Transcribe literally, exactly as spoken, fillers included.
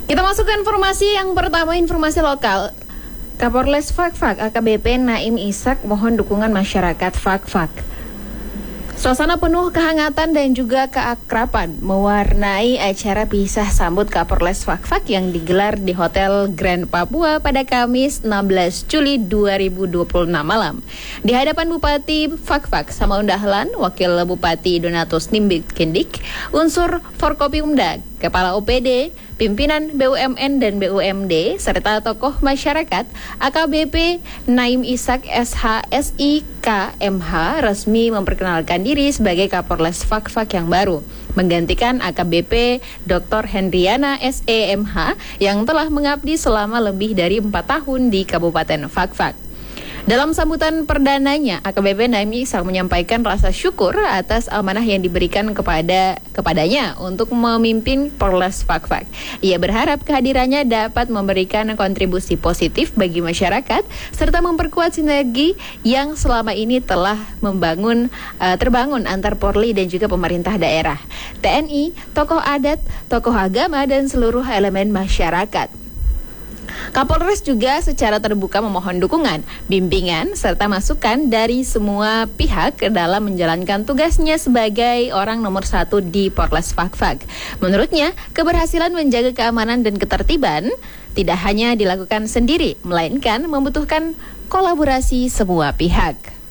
Kita masuk ke informasi yang pertama, informasi lokal. Kapolres Fakfak A K B P Naim Ishak mohon dukungan masyarakat Fakfak. Suasana penuh kehangatan dan juga keakraban mewarnai acara pisah sambut Kapolres Fakfak yang digelar di Hotel Grand Papua pada Kamis enam belas Juli dua ribu dua puluh enam malam. Di hadapan Bupati Fakfak Samaun Dahlan, Wakil Bupati Donatus Nimbik Kindik, unsur Forkopimda, Kepala O P D, pimpinan B U M N dan B U M D, serta tokoh masyarakat, A K B P Naim Ishak S H S I K M H resmi memperkenalkan diri sebagai Kapolres Fakfak yang baru, menggantikan A K B P Doktor Hendriana S E M H yang telah mengabdi selama lebih dari empat tahun di Kabupaten Fakfak. Dalam sambutan perdananya, A K B P Naim Ishak menyampaikan rasa syukur atas amanah yang diberikan kepada kepadanya untuk memimpin Polres Fakfak. Ia berharap kehadirannya dapat memberikan kontribusi positif bagi masyarakat serta memperkuat sinergi yang selama ini telah membangun uh, terbangun antar Polri dan juga pemerintah daerah, T N I, tokoh adat, tokoh agama dan seluruh elemen masyarakat. Kapolres juga secara terbuka memohon dukungan, bimbingan, serta masukan dari semua pihak dalam menjalankan tugasnya sebagai orang nomor satu di Polres Fakfak. Menurutnya, keberhasilan menjaga keamanan dan ketertiban tidak hanya dilakukan sendiri, melainkan membutuhkan kolaborasi semua pihak.